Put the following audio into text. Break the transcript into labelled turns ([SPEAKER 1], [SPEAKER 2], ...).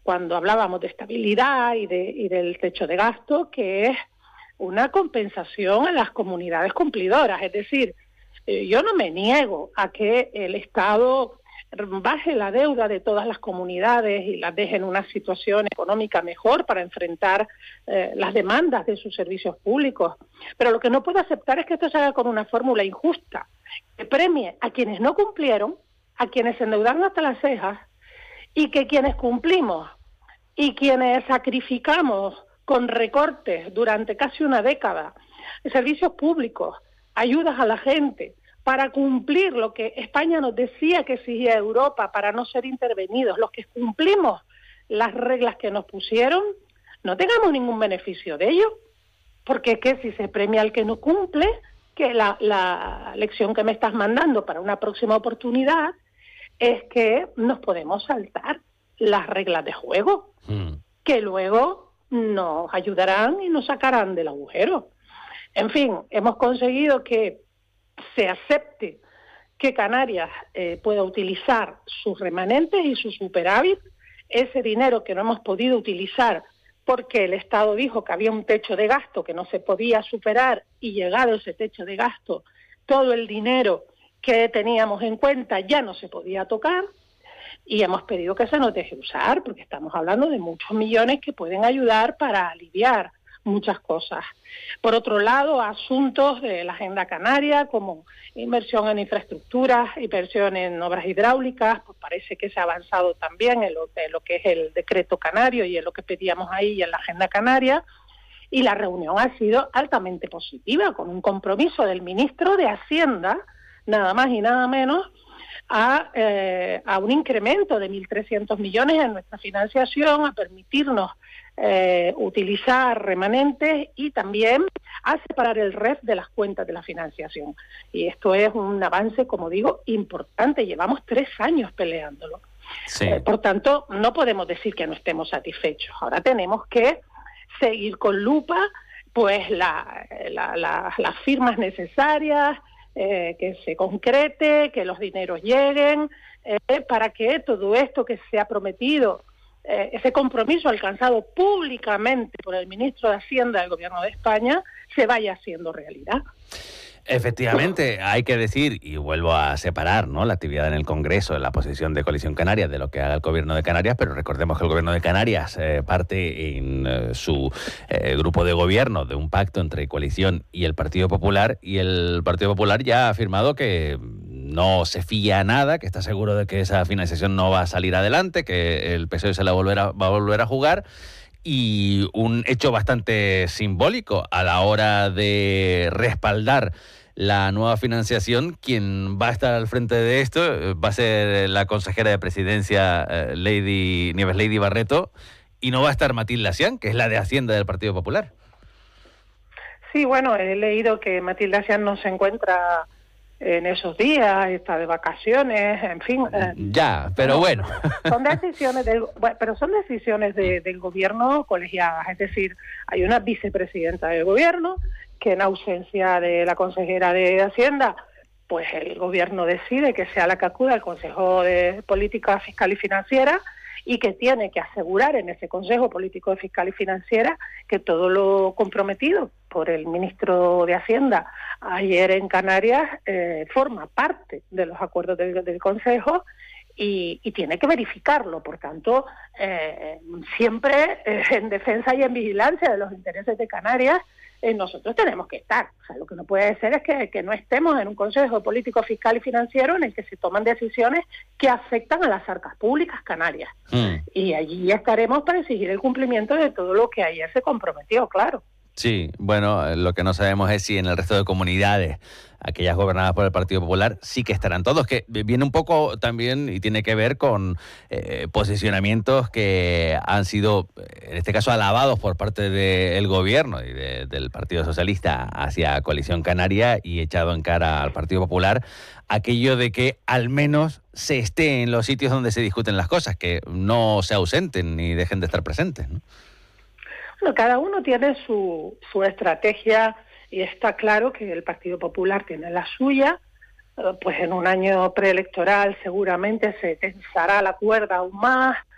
[SPEAKER 1] cuando hablábamos de estabilidad y del techo de gasto, que es una compensación a las comunidades cumplidoras. Es decir, yo no me niego a que el Estado baje la deuda de todas las comunidades y las deje en una situación económica mejor para enfrentar las demandas de sus servicios públicos. Pero lo que no puedo aceptar es que esto se haga con una fórmula injusta, que premie a quienes no cumplieron, a quienes se endeudaron hasta las cejas, y que quienes cumplimos y quienes sacrificamos con recortes durante casi una década servicios públicos, ayudas a la gente, para cumplir lo que España nos decía que exigía Europa, para no ser intervenidos, los que cumplimos las reglas que nos pusieron, no tengamos ningún beneficio de ello, porque es que si se premia al que no cumple, que la lección que me estás mandando para una próxima oportunidad es que nos podemos saltar las reglas de juego, que luego nos ayudarán y nos sacarán del agujero. En fin, hemos conseguido que se acepte que Canarias pueda utilizar sus remanentes y su superávit, ese dinero que no hemos podido utilizar porque el Estado dijo que había un techo de gasto que no se podía superar, y llegado ese techo de gasto, todo el dinero que teníamos en cuenta ya no se podía tocar, y hemos pedido que se nos deje usar, porque estamos hablando de muchos millones que pueden ayudar para aliviar muchas cosas. Por otro lado, asuntos de la Agenda Canaria, como inversión en infraestructuras, inversión en obras hidráulicas, pues parece que se ha avanzado también en lo que es el decreto canario y en lo que pedíamos ahí en la Agenda Canaria, y la reunión ha sido altamente positiva, con un compromiso del ministro de Hacienda, nada más y nada menos, a un incremento de 1.300 millones en nuestra financiación, a permitirnos utilizar remanentes y también a separar el REF de las cuentas de la financiación. Y esto es un avance, como digo, importante. Llevamos 3 años peleándolo.
[SPEAKER 2] Sí.
[SPEAKER 1] Por tanto, no podemos decir que no estemos satisfechos. Ahora tenemos que seguir con lupa pues las firmas necesarias, que se concrete, que los dineros lleguen, para que todo esto que se ha prometido, ese compromiso alcanzado públicamente por el ministro de Hacienda del Gobierno de España, se vaya haciendo realidad.
[SPEAKER 2] Efectivamente, hay que decir, y vuelvo a separar, ¿no?, la actividad en el Congreso, la posición de Coalición Canaria de lo que haga el Gobierno de Canarias, pero recordemos que el Gobierno de Canarias parte en su grupo de gobierno de un pacto entre Coalición y el Partido Popular, y el Partido Popular ya ha afirmado que no se fía a nada, que está seguro de que esa financiación no va a salir adelante, que el PSOE va a volver a jugar. Y un hecho bastante simbólico a la hora de respaldar la nueva financiación, quien va a estar al frente de esto va a ser la consejera de Presidencia, Nieves Lady Barreto, y no va a estar Matilde Asián, que es la de Hacienda del Partido Popular.
[SPEAKER 1] Sí, bueno, he leído que Matilde Asián no se encuentra en esos días, está de vacaciones, en fin.
[SPEAKER 2] Ya, pero bueno.
[SPEAKER 1] Son decisiones del gobierno colegiadas, es decir, hay una vicepresidenta del gobierno que en ausencia de la consejera de Hacienda, pues el gobierno decide que sea la que acuda al Consejo de Política Fiscal y Financiera, y que tiene que asegurar en ese Consejo Político Fiscal y Financiera que todo lo comprometido por el ministro de Hacienda ayer en Canarias forma parte de los acuerdos del Consejo, y tiene que verificarlo. Por tanto, siempre en defensa y en vigilancia de los intereses de Canarias, nosotros tenemos que estar. O sea, lo que no puede ser es que no estemos en un Consejo Político Fiscal y Financiero en el que se toman decisiones que afectan a las arcas públicas canarias. Y allí estaremos para exigir el cumplimiento de todo lo que ayer se comprometió, claro.
[SPEAKER 2] Sí, bueno, lo que no sabemos es si en el resto de comunidades, aquellas gobernadas por el Partido Popular, sí que estarán todos, que viene un poco también y tiene que ver con posicionamientos que han sido, en este caso, alabados por parte del gobierno y del Partido Socialista hacia Coalición Canaria, y echado en cara al Partido Popular aquello de que al menos se esté en los sitios donde se discuten las cosas, que no se ausenten ni dejen de estar presentes, ¿no?
[SPEAKER 1] Bueno, cada uno tiene su estrategia, y está claro que el Partido Popular tiene la suya. Pues en un año preelectoral seguramente se tensará la cuerda aún más,